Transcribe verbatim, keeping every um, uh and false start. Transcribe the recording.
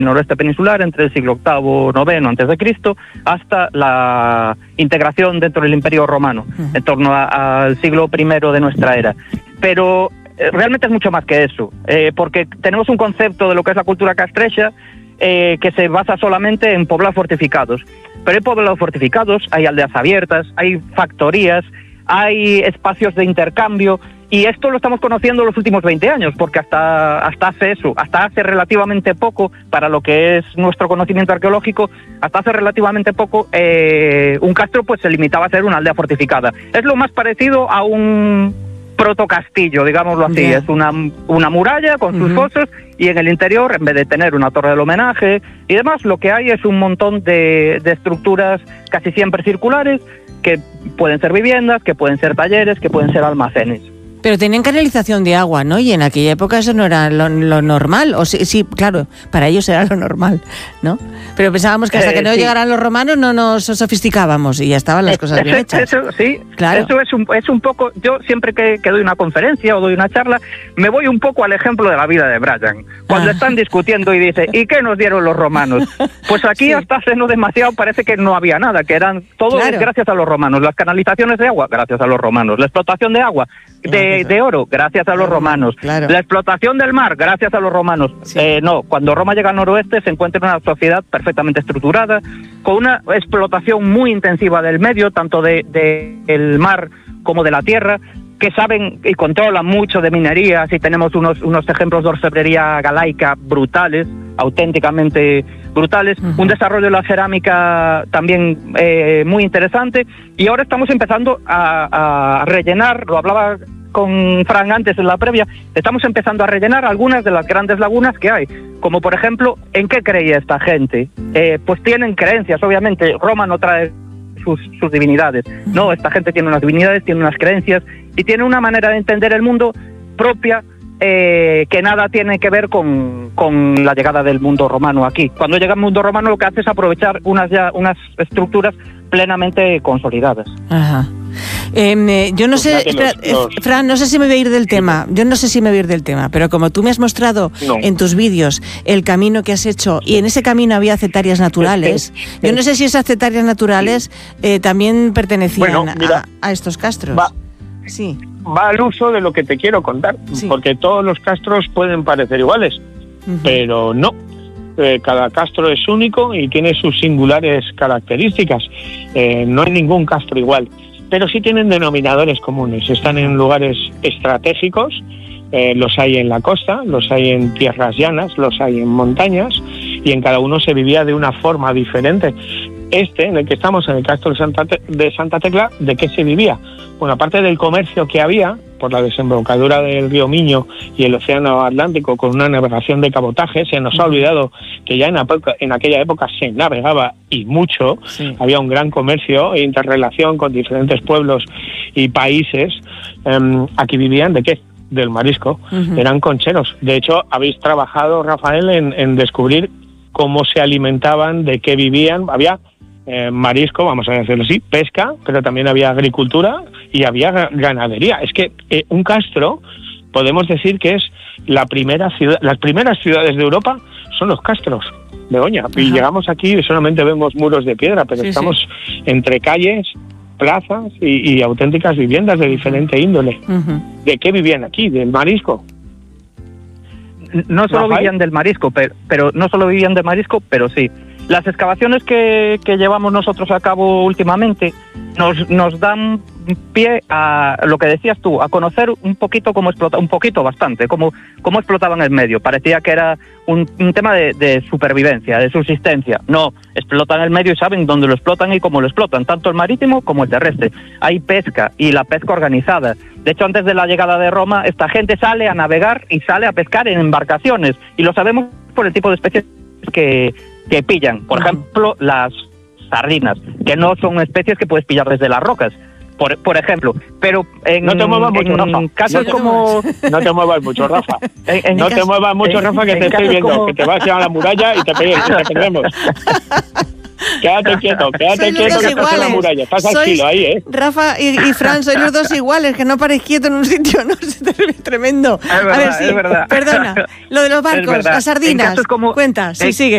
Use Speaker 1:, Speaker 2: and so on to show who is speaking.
Speaker 1: noroeste peninsular entre el siglo octavo, noveno antes de Cristo hasta la integración dentro del Imperio Romano, uh-huh. en torno a, al siglo primero de nuestra era. Pero eh, realmente es mucho más que eso, eh, porque tenemos un concepto de lo que es la cultura castrexa eh, que se basa solamente en poblados fortificados. Pero hay poblados fortificados, hay aldeas abiertas, hay factorías, hay espacios de intercambio. Y esto lo estamos conociendo en los últimos veinte años, porque hasta, hasta hace eso, hasta hace relativamente poco, para lo que es nuestro conocimiento arqueológico, hasta hace relativamente poco, eh, un castro pues se limitaba a ser una aldea fortificada. Es lo más parecido a un protocastillo, digámoslo así. Yeah. Es una, una muralla con sus uh-huh. fosos, y en el interior, en vez de tener una torre del homenaje y demás, lo que hay es un montón de, de estructuras casi siempre circulares, que pueden ser viviendas, que pueden ser talleres, que pueden ser almacenes.
Speaker 2: Pero tenían canalización de agua, ¿no? Y en aquella época eso no era lo, lo normal. O sí, sí, claro, para ellos era lo normal, ¿no? Pero pensábamos que hasta eh, que no sí. llegaran los romanos no nos sofisticábamos y ya estaban las cosas bien hechas.
Speaker 1: Eso, sí,
Speaker 2: claro.
Speaker 1: Eso es un, es un poco... Yo siempre que, que doy una conferencia o doy una charla, me voy un poco al ejemplo de la vida de Brian. Cuando ah. están discutiendo y dice, ¿y qué nos dieron los romanos? Pues aquí sí. hasta hace no demasiado parece que no había nada, que eran todo claro. gracias a los romanos. Las canalizaciones de agua, gracias a los romanos. La explotación de agua, de, de oro, gracias a los romanos. Claro. La explotación del mar, gracias a los romanos. Sí. Eh, no, cuando Roma llega al noroeste se encuentra en una sociedad perfectamente estructurada, con una explotación muy intensiva del medio, tanto de, de el mar como de la tierra, que saben y controlan mucho de minerías, y tenemos unos, unos ejemplos de orfebrería galaica brutales, auténticamente brutales, uh-huh. un desarrollo de la cerámica también eh, muy interesante, y ahora estamos empezando a, a rellenar, lo hablaba con Fran antes en la previa, estamos empezando a rellenar algunas de las grandes lagunas que hay, como por ejemplo, ¿en qué creía esta gente? Eh, pues tienen creencias, obviamente, Roma no trae sus, sus divinidades, no, esta gente tiene unas divinidades, tiene unas creencias, y tiene una manera de entender el mundo propia, eh, que nada tiene que ver con, con la llegada del mundo romano aquí. Cuando llega el mundo romano lo que hace es aprovechar unas, ya, unas estructuras plenamente consolidadas.
Speaker 2: Ajá. Eh, yo no pues sé, espera, los, los... Fran, no sé si me voy a ir del tema, yo no sé si me voy a ir del tema, pero como tú me has mostrado no. en tus vídeos el camino que has hecho, y en ese camino había cetarias naturales, yo no sé si esas cetarias naturales eh, también pertenecían bueno, mira, a, a estos castros.
Speaker 3: Va,
Speaker 2: sí.
Speaker 3: va al uso de lo que te quiero contar, sí. porque todos los castros pueden parecer iguales, uh-huh. pero no. Eh, cada castro es único y tiene sus singulares características. Eh, no hay ningún castro igual, pero sí tienen denominadores comunes. Están en lugares estratégicos, eh, los hay en la costa, los hay en tierras llanas, los hay en montañas, y en cada uno se vivía de una forma diferente. Este, en el que estamos, en el castro de Santa, Te- de Santa Tecla, ¿de qué se vivía? Bueno, aparte del comercio que había, por la desembocadura del río Miño y el océano Atlántico, con una navegación de cabotaje, se nos ha olvidado que ya en, apoca, en aquella época se navegaba, y mucho, sí. había un gran comercio e interrelación con diferentes pueblos y países. Um, aquí vivían, ¿de qué? Del marisco. Uh-huh. Eran concheros. De hecho, habéis trabajado, Rafael, en, en descubrir cómo se alimentaban, de qué vivían. Había eh, marisco, vamos a decirlo así, pesca, pero también había agricultura y había ganadería. Es que eh, un castro, podemos decir que es la primera ciudad, las primeras ciudades de Europa son los castros, Begoña. Ajá. Y llegamos aquí y solamente vemos muros de piedra, pero sí, estamos sí. entre calles, plazas y, y auténticas viviendas de diferente índole. Uh-huh. ¿De qué vivían aquí? ¿Del marisco?
Speaker 1: No solo Rafael. vivían del marisco, pero, pero no solo vivían del marisco, pero sí. Las excavaciones que, que llevamos nosotros a cabo últimamente nos, nos dan pie a lo que decías tú, a conocer un poquito cómo explota, un poquito bastante, cómo, cómo explotaban el medio. Parecía que era un, un tema de, de supervivencia, de subsistencia. No, explotan el medio y saben dónde lo explotan y cómo lo explotan, tanto el marítimo como el terrestre. Hay pesca, y la pesca organizada. De hecho, antes de la llegada de Roma, esta gente sale a navegar y sale a pescar en embarcaciones, y lo sabemos por el tipo de especies que, que pillan. Por ejemplo, las sardinas, que no son especies que puedes pillar desde las rocas, por, por ejemplo. Pero en,
Speaker 3: no te muevas mucho,
Speaker 1: en
Speaker 3: Rafa.
Speaker 1: casos
Speaker 3: no
Speaker 1: como...
Speaker 3: No te muevas mucho, Rafa.
Speaker 1: En, en
Speaker 3: no
Speaker 1: caso,
Speaker 3: te muevas mucho,
Speaker 1: en,
Speaker 3: Rafa, que te estoy viendo, como... que te vas a la muralla y te, pe- te perdemos. Quédate quieto, quédate
Speaker 2: sois
Speaker 3: quieto que
Speaker 2: iguales.
Speaker 3: estás en la muralla. Estás al filo ahí, ¿eh?
Speaker 2: Rafa y, y Fran, sois los dos iguales, que no paréis quieto en un sitio, no es tremendo.
Speaker 1: Es verdad,
Speaker 2: a ver, sí,
Speaker 1: es verdad.
Speaker 2: Perdona, lo de los barcos, las sardinas,
Speaker 1: como,
Speaker 2: cuenta, sí,
Speaker 1: en,
Speaker 2: sigue.